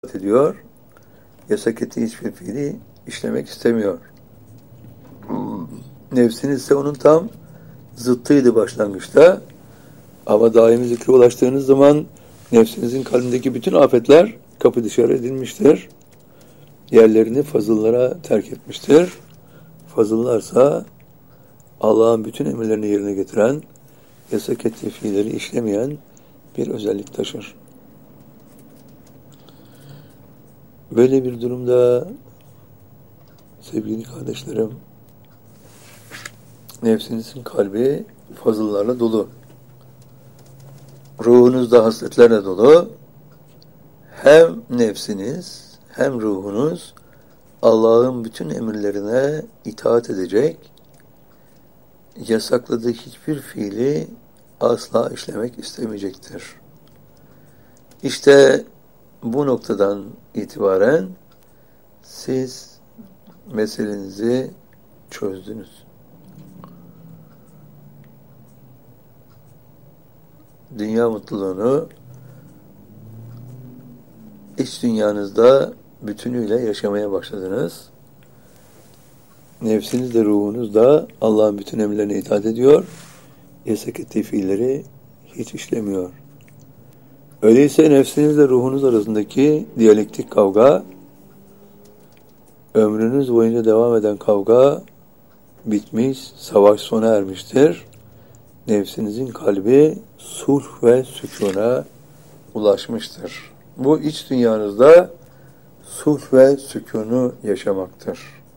ediyor. Yasak ettiği hiçbir fiili işlemek istemiyor. Nefsiniz ise onun tam zıttıydı başlangıçta. Ama daimi zikre ulaştığınız zaman nefsinizin kalbindeki bütün afetler kapı dışarı edilmiştir. Yerlerini fazıllara terk etmiştir. Fazıllarsa Allah'ın bütün emirlerini yerine getiren, yasak ettiği fiilleri işlemeyen bir özellik taşır. Böyle bir durumda sevgili kardeşlerim, nefsinizin kalbi fazıllarla dolu. Ruhunuz da hasletlerle dolu. Hem nefsiniz hem ruhunuz Allah'ın bütün emirlerine itaat edecek, yasakladığı hiçbir fiili asla işlemek istemeyecektir. İşte bu noktadan itibaren siz meselenizi çözdünüz. Dünya mutluluğunu iç dünyanızda bütünüyle yaşamaya başladınız. Nefsiniz de ruhunuz da Allah'ın bütün emirlerine itaat ediyor. Yasak ettiği fiilleri hiç işlemiyor. Öyleyse nefsinizle ruhunuz arasındaki diyalektik kavga, ömrünüz boyunca devam eden kavga bitmiş, savaş sona ermiştir. Nefsinizin kalbi sulh ve sükûna ulaşmıştır. Bu iç dünyanızda sulh ve sükûnu yaşamaktır.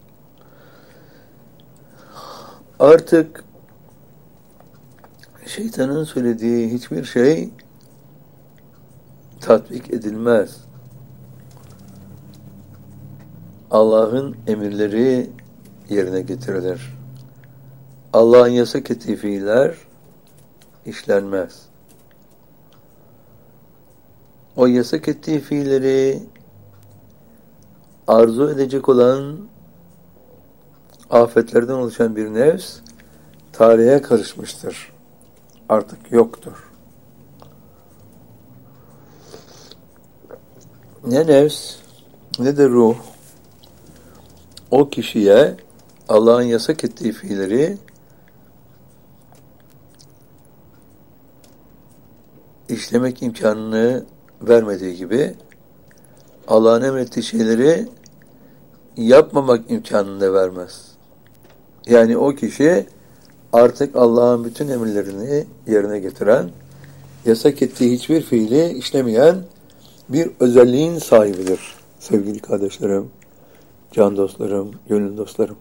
Artık şeytanın söylediği hiçbir şey tatbik edilmez. Allah'ın emirleri yerine getirilir. Allah'ın yasak ettiği fiiller işlenmez. O yasak ettiği fiilleri arzu edecek olan afetlerden oluşan bir nefs tarihe karışmıştır. Artık yoktur. Ne nefs ne de ruh o kişiye Allah'ın yasak ettiği fiilleri işlemek imkanını vermediği gibi Allah'ın emrettiği şeyleri yapmamak imkanını da vermez. Yani o kişi artık Allah'ın bütün emirlerini yerine getiren, yasak ettiği hiçbir fiili işlemeyen bir özelliğin sahibidir. Sevgili kardeşlerim, can dostlarım, gönül dostlarım.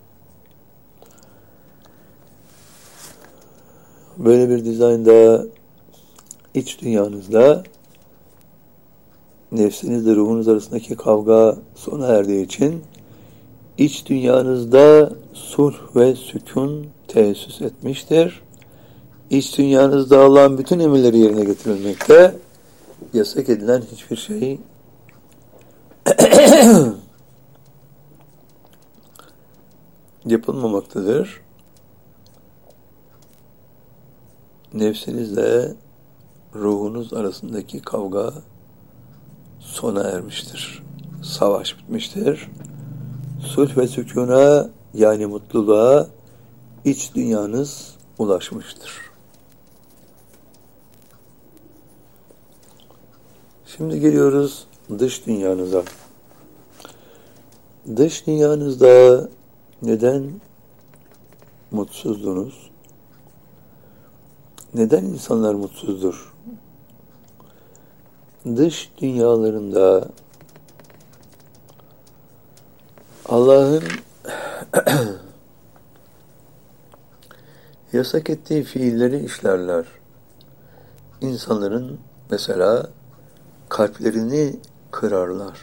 Böyle bir dizaynda iç dünyanızda nefsinizle ruhunuz arasındaki kavga sona erdiği için iç dünyanızda sulh ve sükun teessüs etmiştir. İç dünyanızda Allah'ın bütün emirleri yerine getirilmekte, yasak edilen hiçbir şey yapılmamaktadır. Nefsinizle ruhunuz arasındaki kavga sona ermiştir. Savaş bitmiştir. Sulh ve sükûna yani mutluluğa iç dünyanız ulaşmıştır. Şimdi geliyoruz dış dünyanıza. Dış dünyanızda neden mutsuzdunuz? Neden insanlar mutsuzdur? Dış dünyalarında Allah'ın yasak ettiği fiilleri işlerler. İnsanların mesela kalplerini kırarlar.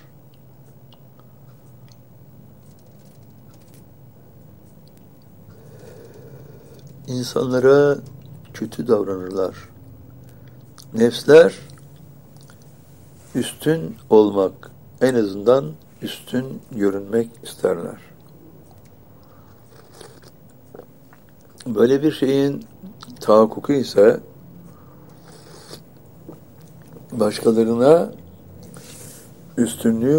İnsanlara kötü davranırlar. Nefsler üstün olmak, en azından üstün görünmek isterler. Böyle bir şeyin tahakkuku ise başkalarına üstünlüğü